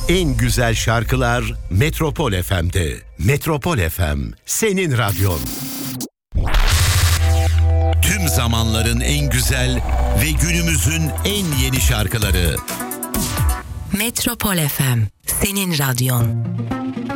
En güzel şarkılar Metropol FM'de. Metropol FM, senin radyon. Tüm zamanların en güzel ve günümüzün en yeni şarkıları. Metropol FM, senin radyon.